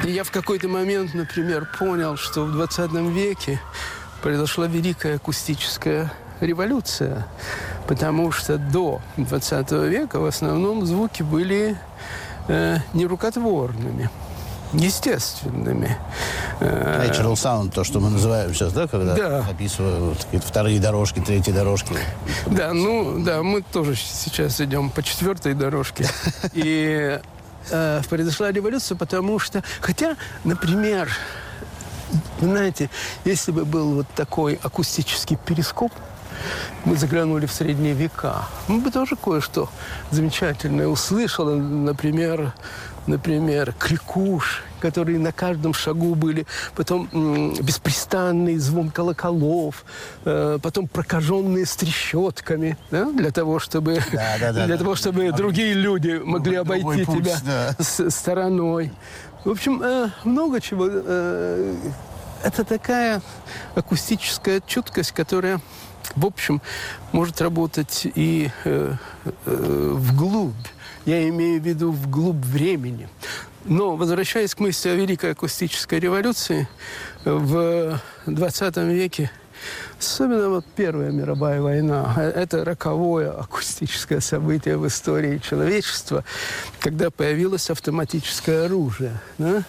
И я в какой-то момент, например, понял, что в 20 веке произошла великая акустическая революция, потому что до 20 века в основном звуки были нерукотворными, естественными. Natural sound, то, что мы называем сейчас, да, когда описывают какие-то вторые дорожки, третьи дорожки. Да, мы тоже сейчас идем по 4-й дорожке. И произошла революция, потому что... Хотя, например, знаете, если бы был вот такой акустический перископ, мы заглянули в средние века, мы бы тоже кое-что замечательное услышали. Например, кликуш, которые на каждом шагу были, потом беспрестанный звон колоколов, потом прокаженные с трещотками, да, для того, чтобы другие люди могли обойти тебя стороной. В общем, много чего. Это такая акустическая чуткость, которая, в общем, может работать и вглубь. Я имею в виду вглубь времени. Но, возвращаясь к мысли о Великой акустической революции, в 20 веке, особенно вот Первая мировая война, это роковое акустическое событие в истории человечества, когда появилось автоматическое оружие. Да?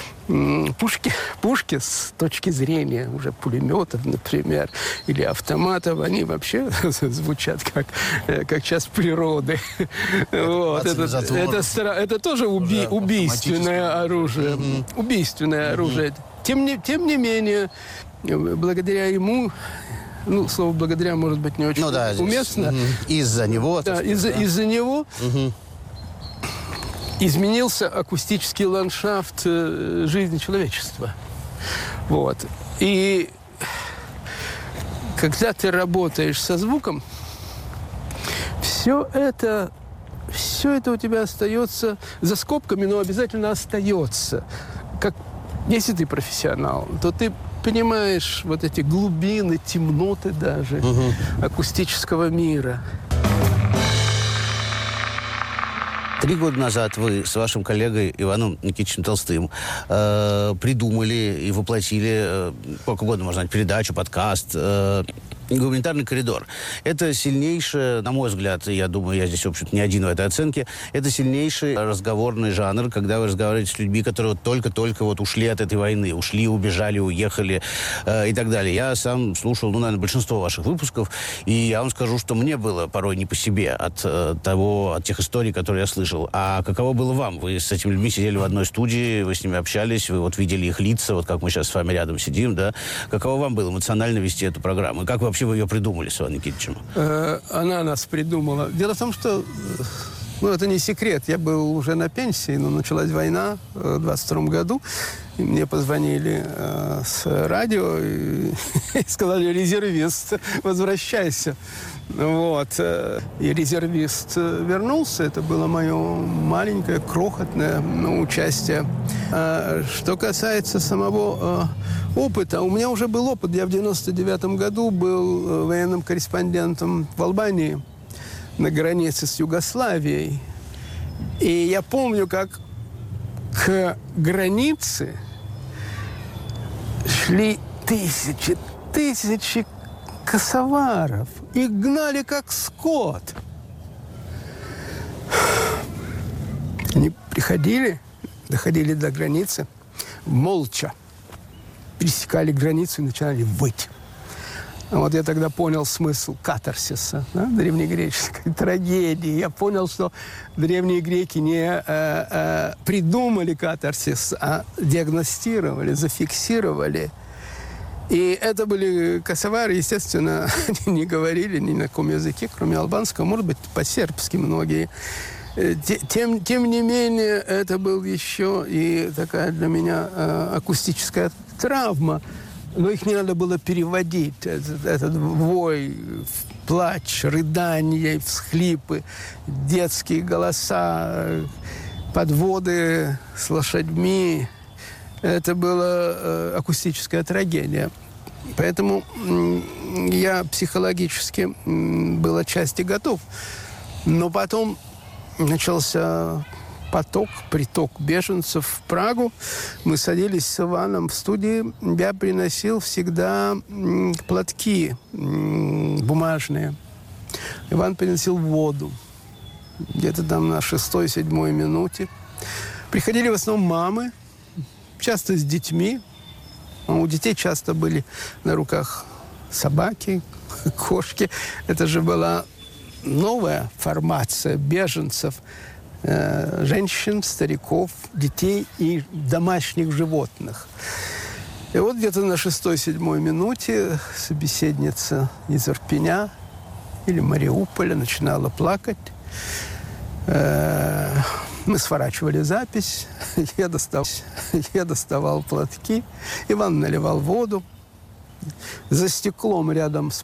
Пушки с точки зрения уже пулеметов, например, или автоматов, они вообще звучат как часть природы. Вот. Это тоже убийственное оружие. Убийственное оружие. Тем не менее, благодаря ему, слово «благодаря» может быть не очень уместно. Из-за него. Да, из-за него изменился акустический ландшафт жизни человечества. Вот. И когда ты работаешь со звуком, все это у тебя остается за скобками, но обязательно остается. Если ты профессионал, то ты понимаешь вот эти глубины, темноты даже акустического мира. 3 года назад вы с вашим коллегой Иваном Никитичем Толстым придумали и воплотили, сколько угодно можно знать, передачу, подкаст «Гуманитарный коридор». Это сильнейшее, на мой взгляд, я думаю, я здесь, в общем-то, не один в этой оценке, это сильнейший разговорный жанр, когда вы разговариваете с людьми, которые только-только ушли от этой войны, ушли, убежали, уехали и так далее. Я сам слушал, наверное, большинство ваших выпусков, и я вам скажу, что мне было порой не по себе от тех историй, которые я слышал. А каково было вам? Вы с этими людьми сидели в одной студии, вы с ними общались, вы видели их лица, как мы сейчас с вами рядом сидим, да? Каково вам было эмоционально вести эту программу? И как вообще вы ее придумали с Иваном Никитичем? Она нас придумала. Дело в том, что это не секрет. Я был уже на пенсии, но началась война в 22 году. И мне позвонили с радио и сказали: резервист, возвращайся. Вот. И резервист вернулся. Это было мое маленькое, крохотное участие. Что касается самого опыта, у меня уже был опыт. Я в 99 году был военным корреспондентом в Албании на границе с Югославией. И я помню, как к границе шли тысячи косоваров. Их гнали как скот. Они доходили до границы, молча пересекали границу и начинали выть. Вот я тогда понял смысл катарсиса, да, древнегреческой трагедии. Я понял, что древние греки не придумали катарсис, а диагностировали, зафиксировали. И это были косовары, естественно, они не говорили ни на каком языке, кроме албанского, может быть, по-сербски многие. Тем не менее, это был еще и такая для меня акустическая травма. Но их не надо было переводить. Этот вой, плач, рыдания, всхлипы, детские голоса, подводы с лошадьми. Это была акустическая трагедия. Поэтому я психологически был отчасти готов. Но потом начался приток беженцев в Прагу. Мы садились с Иваном в студии. Я приносил всегда платки бумажные. Иван приносил воду. Где-то там на 6-7 минуте. Приходили в основном мамы, часто с детьми. А у детей часто были на руках собаки, кошки. Это же была новая формация беженцев, женщин, стариков, детей и домашних животных. И вот где-то на 6-7 минуте собеседница из Ирпеня или Мариуполя начинала плакать. Мы сворачивали запись, я доставал платки, Иван наливал воду. За стеклом рядом с